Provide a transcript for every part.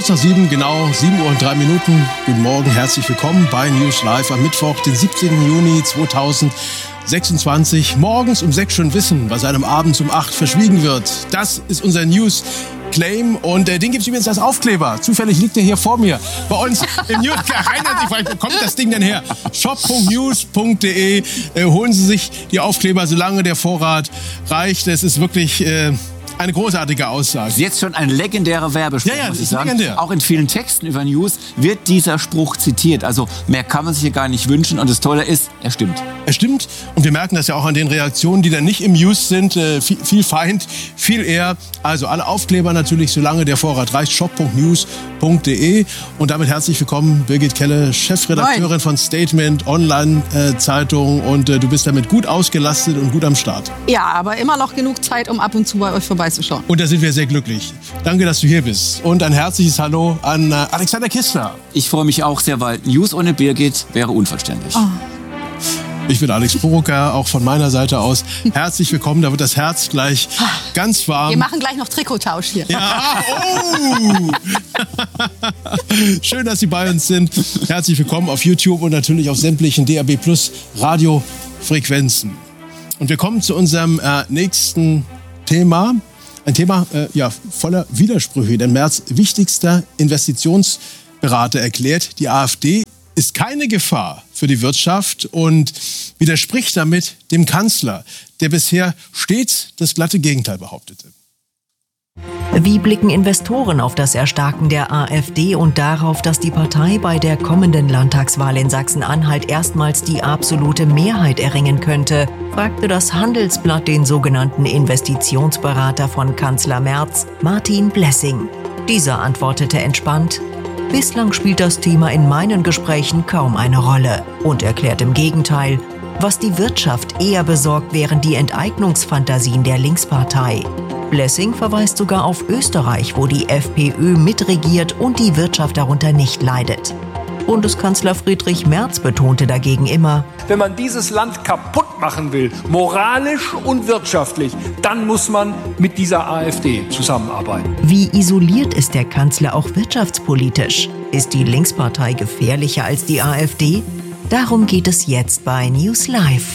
Kurz nach 7, genau 7:03 Uhr. Guten Morgen, herzlich willkommen bei News Live am Mittwoch, den 17. Juni 2026. Morgens um 6 schon wissen, was einem abends um 8 verschwiegen wird. Das ist unser News-Claim und den gibt es übrigens als Aufkleber. Zufällig liegt er hier vor mir. Bei uns im News. Reinhard, ich frage, wo kommt das Ding denn her? shop.news.de. Holen Sie sich die Aufkleber, solange der Vorrat reicht. Es ist wirklich eine großartige Aussage. Jetzt schon ein legendärer Werbespruch, muss ich sagen. Legendär. Auch in vielen Texten über News wird dieser Spruch zitiert. Also mehr kann man sich hier gar nicht wünschen. Und das Tolle ist, er stimmt. Er stimmt. Und wir merken das ja auch an den Reaktionen, die dann nicht im News sind. Viel Feind, viel eher. Also alle Aufkleber natürlich, solange der Vorrat reicht. shop.news.de. Und damit herzlich willkommen, Birgit Kelle, Chefredakteurin von Statement, Online-Zeitung. Und du bist damit gut ausgelastet und gut am Start. Ja, aber immer noch genug Zeit, um ab und zu bei euch vorbeizuschauen. Und da sind wir sehr glücklich. Danke, dass du hier bist. Und ein herzliches Hallo an Alexander Kistner. Ich freue mich auch sehr, weil News ohne Birgit wäre unvollständig. Oh. Ich bin Alex Burucker, auch von meiner Seite aus. Herzlich willkommen, da wird das Herz gleich ganz warm. Wir machen gleich noch Trikottausch hier. Ja, oh! Schön, dass Sie bei uns sind. Herzlich willkommen auf YouTube und natürlich auf sämtlichen DAB+ Radiofrequenzen. Und wir kommen zu unserem nächsten Thema. Ein Thema voller Widersprüche. Denn Merz wichtigster Investitionsberater erklärt, die AfD ist keine Gefahr für die Wirtschaft und widerspricht damit dem Kanzler, der bisher stets das glatte Gegenteil behauptete. Wie blicken Investoren auf das Erstarken der AfD und darauf, dass die Partei bei der kommenden Landtagswahl in Sachsen-Anhalt erstmals die absolute Mehrheit erringen könnte, fragte das Handelsblatt den sogenannten Investitionsberater von Kanzler Merz, Martin Blessing. Dieser antwortete entspannt: Bislang spielt das Thema in meinen Gesprächen kaum eine Rolle und erklärt im Gegenteil, was die Wirtschaft eher besorgt, wären die Enteignungsfantasien der Linkspartei. Blessing verweist sogar auf Österreich, wo die FPÖ mitregiert und die Wirtschaft darunter nicht leidet. Bundeskanzler Friedrich Merz betonte dagegen immer: Wenn man dieses Land kaputt machen will, moralisch und wirtschaftlich, dann muss man mit dieser AfD zusammenarbeiten. Wie isoliert ist der Kanzler auch wirtschaftspolitisch? Ist die Linkspartei gefährlicher als die AfD? Darum geht es jetzt bei News Live.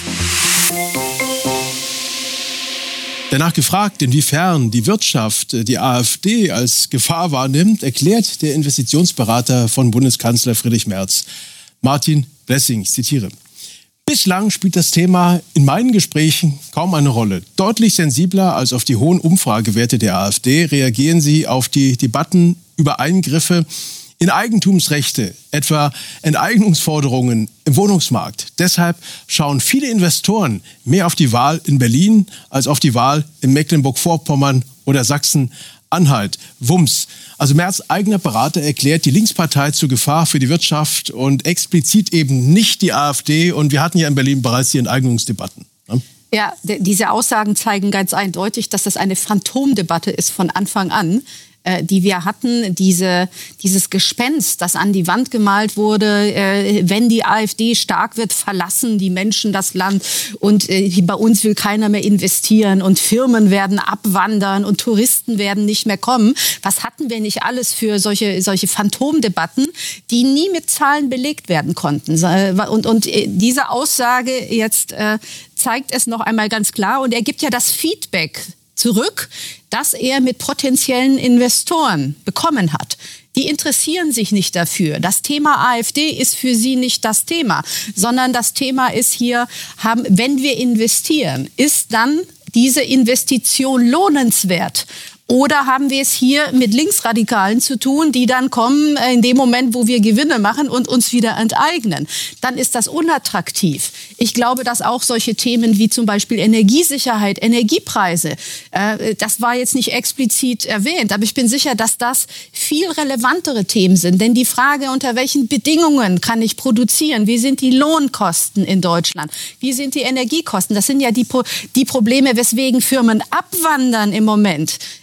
Danach gefragt, inwiefern die Wirtschaft die AfD als Gefahr wahrnimmt, erklärt der Investitionsberater von Bundeskanzler Friedrich Merz, Martin Blessing, ich zitiere: Bislang spielt das Thema in meinen Gesprächen kaum eine Rolle. Deutlich sensibler als auf die hohen Umfragewerte der AfD reagieren sie auf die Debatten über Eingriffe in Eigentumsrechte, etwa Enteignungsforderungen im Wohnungsmarkt. Deshalb schauen viele Investoren mehr auf die Wahl in Berlin als auf die Wahl in Mecklenburg-Vorpommern oder Sachsen-Anhalt. Wumms. Also Merz' eigener Berater erklärt die Linkspartei zur Gefahr für die Wirtschaft und explizit eben nicht die AfD. Und wir hatten ja in Berlin bereits die Enteignungsdebatten. Ja, diese Aussagen zeigen ganz eindeutig, dass das eine Phantomdebatte ist von Anfang an, die wir hatten, dieses Gespenst, das an die Wand gemalt wurde, wenn die AfD stark wird, verlassen die Menschen das Land und bei uns will keiner mehr investieren und Firmen werden abwandern und Touristen werden nicht mehr kommen. Was hatten wir nicht alles für solche Phantomdebatten, die nie mit Zahlen belegt werden konnten? Und diese Aussage jetzt zeigt es noch einmal ganz klar und er gibt ja das Feedback zurück, das er mit potenziellen Investoren bekommen hat. Die interessieren sich nicht dafür. Das Thema AfD ist für sie nicht das Thema, sondern das Thema ist hier, wenn wir investieren, ist dann diese Investition lohnenswert? Oder haben wir es hier mit Linksradikalen zu tun, die dann kommen in dem Moment, wo wir Gewinne machen und uns wieder enteignen? Dann ist das unattraktiv. Ich glaube, dass auch solche Themen wie zum Beispiel Energiesicherheit, Energiepreise, das war jetzt nicht explizit erwähnt, aber ich bin sicher, dass das viel relevantere Themen sind. Denn die Frage, unter welchen Bedingungen kann ich produzieren? Wie sind die Lohnkosten in Deutschland? Wie sind die Energiekosten? Das sind ja die Probleme, weswegen Firmen abwandern im Moment.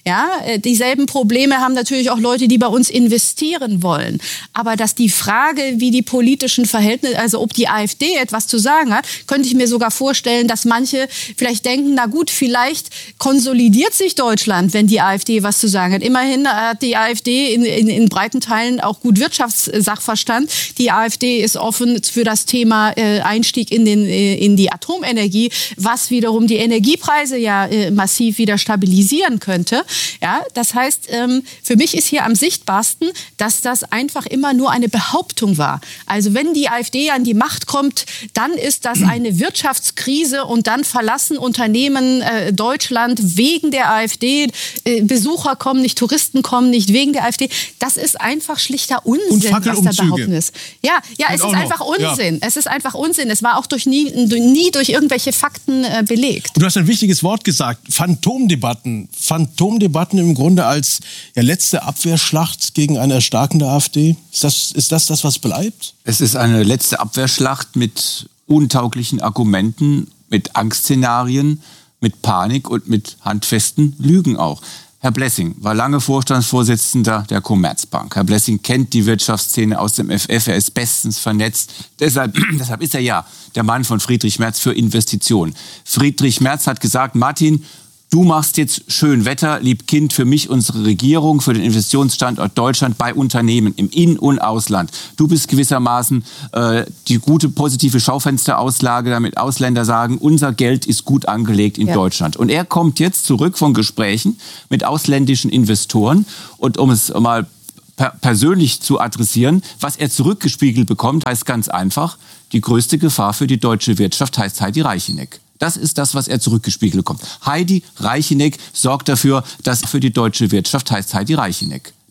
Ja, dieselben Probleme haben natürlich auch Leute, die bei uns investieren wollen. Aber dass die Frage, wie die politischen Verhältnisse, also ob die AfD etwas zu sagen hat, könnte ich mir sogar vorstellen, dass manche vielleicht denken, na gut, vielleicht konsolidiert sich Deutschland, wenn die AfD was zu sagen hat. Immerhin hat die AfD in breiten Teilen auch gut Wirtschaftssachverstand. Die AfD ist offen für das Thema Einstieg in die Atomenergie, was wiederum die Energiepreise ja massiv wieder stabilisieren könnte. Ja, das heißt, für mich ist hier am sichtbarsten, dass das einfach immer nur eine Behauptung war. Also wenn die AfD an die Macht kommt, dann ist das eine Wirtschaftskrise und dann verlassen Unternehmen Deutschland wegen der AfD. Besucher kommen nicht, Touristen kommen nicht wegen der AfD. Das ist einfach schlichter Unsinn, was da behaupten ist. Ja, es ist einfach Unsinn. Es ist einfach Unsinn. Es war auch nie durch irgendwelche Fakten belegt. Du hast ein wichtiges Wort gesagt, Phantomdebatten. Phantomdebatten im Grunde als letzte Abwehrschlacht gegen eine erstarkende AfD. Ist das, was bleibt? Es ist eine letzte Abwehrschlacht mit untauglichen Argumenten, mit Angstszenarien, mit Panik und mit handfesten Lügen auch. Herr Blessing war lange Vorstandsvorsitzender der Commerzbank. Herr Blessing kennt die Wirtschaftsszene aus dem FF, er ist bestens vernetzt. Deshalb ist er ja der Mann von Friedrich Merz für Investitionen. Friedrich Merz hat gesagt, Martin, du machst jetzt schön Wetter, lieb Kind, für mich, unsere Regierung, für den Investitionsstandort Deutschland bei Unternehmen im In- und Ausland. Du bist gewissermaßen die gute, positive Schaufensterauslage, damit Ausländer sagen, unser Geld ist gut angelegt in Deutschland. Und er kommt jetzt zurück von Gesprächen mit ausländischen Investoren und um es mal persönlich zu adressieren, was er zurückgespiegelt bekommt, heißt ganz einfach, die größte Gefahr für die deutsche Wirtschaft heißt Heidi Reicheneck. Das ist das, was er zurückgespiegelt bekommt. Heidi Reicheneck sorgt dafür, dass für die deutsche Wirtschaft heißt Heidi Reicheneck.